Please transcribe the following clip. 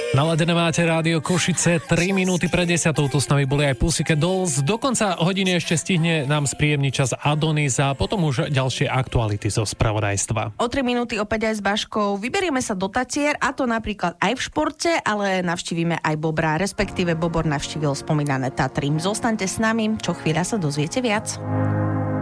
Naladené máte rádio Košice, 3 minúty pred 10. Tu s nami boli aj Pussycat Dolls. Do konca hodiny ešte stihne nám spríjemniť čas Adonis a potom už ďalšie aktuality zo spravodajstva. O 3 minúty opäť aj s Baškou vyberieme sa do Tatier, a to napríklad aj v športe, ale navštívime aj Bobra, respektíve Bobor navštívil spomínané Tatry. Zostaňte s nami, čo chvíľa sa dozviete viac.